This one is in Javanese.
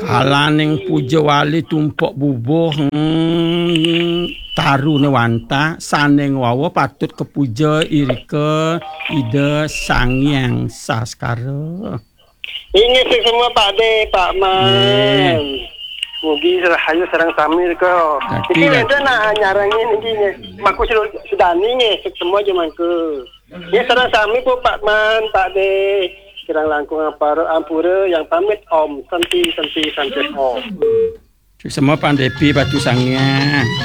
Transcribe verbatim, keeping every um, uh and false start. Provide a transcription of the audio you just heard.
Kalaning puja wali tumpuk bubuh hmm, tarune wanta saning wawa patut kepuja irika Ida Sang Hyang Saskara. Ingat semua Pak De, Pak Man. Yeah. Mugi rahayu sareng sami ko. Iki ada nak nyarangin iki maku sedani nge semua jaman ke. Ya sareng sami po Pak Man, Pak De. Kirang langkung ampara ampura yang pamit Om Santi Santi Santi Om. Semua pandepi batu sangnya.